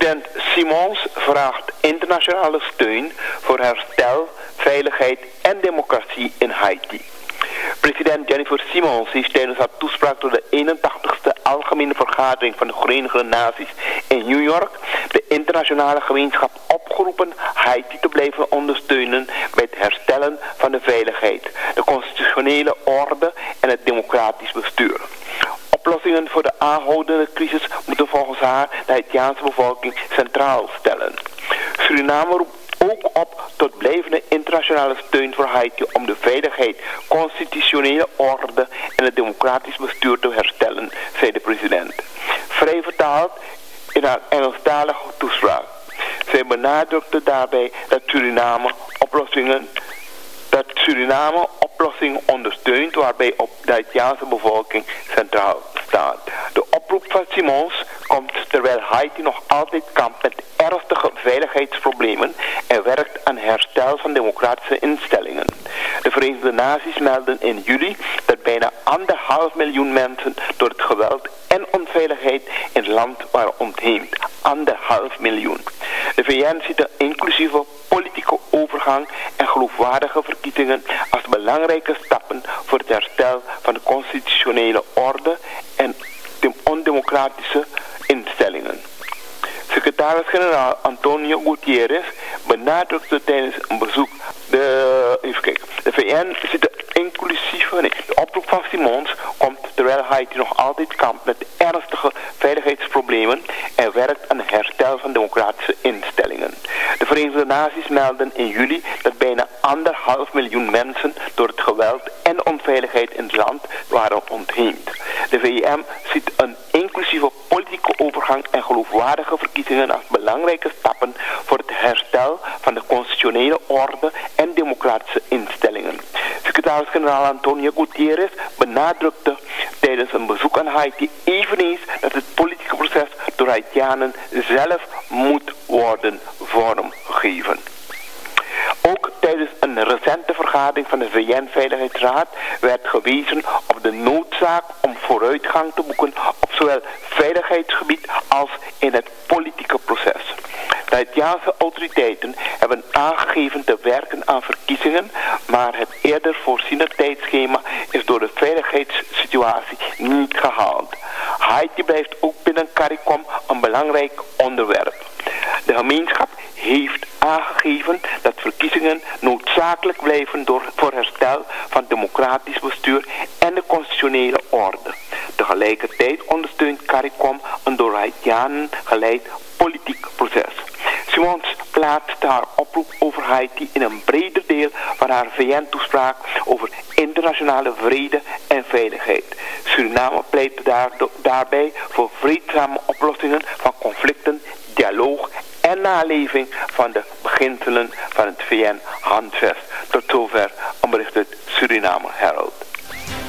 President Simons vraagt internationale steun voor herstel, veiligheid en democratie in Haiti. President Jennifer Simons heeft tijdens haar toespraak tot de 81ste Algemene Vergadering van de Verenigde Naties in New York de internationale gemeenschap opgeroepen Haiti te blijven ondersteunen bij het herstellen van de veiligheid, de constitutionele orde en het democratisch bestuur. Oplossingen voor de aanhoudende crisis moeten volgens haar de Haitiaanse bevolking centraal stellen. Suriname roept ook op tot blijvende internationale steun voor Haiti om de veiligheid, constitutionele orde en het democratisch bestuur te herstellen, zei de president. Vrij vertaald in haar Engelstalige toespraak. Zij benadrukte daarbij dat Suriname oplossingen ondersteunt waarbij op de Haitiaanse bevolking centraal staat. De oproep van Simons komt terwijl Haiti nog altijd kampt met ernstige veiligheidsproblemen en werkt aan herstel van democratische instellingen. De Verenigde Naties melden in juli dat bijna 1,5 miljoen mensen door het geweld en onveiligheid in het land waren ontheemd. 1,5 miljoen. De VN ziet een inclusieve politieke overgang en geloofwaardige verkiezingen als belangrijke stappen voor het herstel van de constitutionele orde en de ondemocratische instellingen. Secretaris-generaal Antonio Gutierrez benadrukte tijdens een bezoek de VN ziet de de oproep van Simons komt terwijl Haiti nog altijd kampt met ernstige veiligheidsproblemen en werkt aan het herstel van democratische instellingen. De Verenigde Naties melden in juli dat bijna 1,5 miljoen mensen door het geweld en onveiligheid in het land waren ontheemd. De VN ziet een inclusieve politieke overgang en geloofwaardige verkiezingen als belangrijke stappen voor het herstel van de constitutionele orde en democratische instellingen. Secretaris-generaal Antonio Gutierrez benadrukte tijdens een bezoek aan Haiti eveneens dat het politieke proces door Haitianen zelf moet worden vormgegeven. Ook tijdens een recente vergadering van de VN-veiligheidsraad werd gewezen op de noodzaak om vooruitgang te boeken op zowel veiligheidsgebied als in het politieke proces. De Haitiaanse autoriteiten hebben aangegeven te werken aan verkiezingen, maar het eerder voorziene tijdschema is door de veiligheidssituatie niet gehaald. Haiti blijft ook binnen CARICOM een belangrijk onderwerp. De gemeenschap heeft aangegeven dat verkiezingen noodzakelijk blijven voor herstel van democratisch bestuur en de constitutionele orde. Tegelijkertijd ondersteunt CARICOM een door Haitianen geleid politiek proces. Simons plaatste haar oproep over Haiti in een breder deel van haar VN-toespraak over internationale vrede en veiligheid. Suriname pleit daarbij voor vreedzame oplossingen van conflicten, dialoog en naleving van de beginselen van het VN-handvest. Tot zover een bericht uit Suriname Herald.